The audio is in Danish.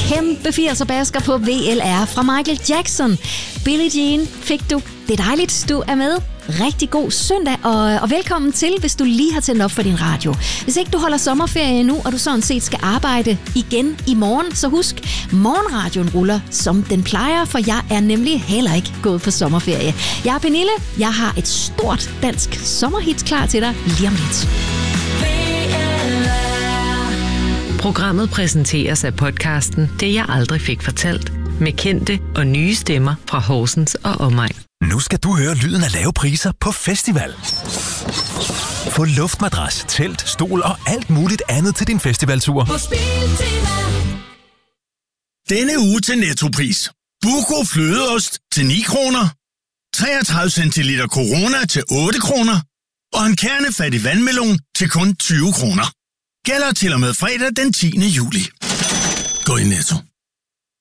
kæmpe 80'er-basker på VLR fra Michael Jackson. Billie Jean fik du. Det er dejligt, du er med. Rigtig god søndag, og velkommen til, hvis du lige har tændt op for din radio. Hvis ikke du holder sommerferie nu, og du sådan set skal arbejde igen i morgen, så husk, morgenradioen ruller, som den plejer, for jeg er nemlig heller ikke gået på sommerferie. Jeg er Pernille, jeg har et stort dansk sommerhit klar til dig lige om lidt. Programmet præsenteres af podcasten Det jeg aldrig fik fortalt, med kendte og nye stemmer fra Horsens og omegn. Nu skal du høre lyden af lave priser på festival. Få luftmadras, telt, stol og alt muligt andet til din festivaltur. Denne uge til Nettopris. Buco flødeost til 9 kroner. 33 centiliter Corona til 8 kroner. Og en kernefattig vandmelon til kun 20 kroner. Gælder til og med fredag den 10. juli. Gå i Netto.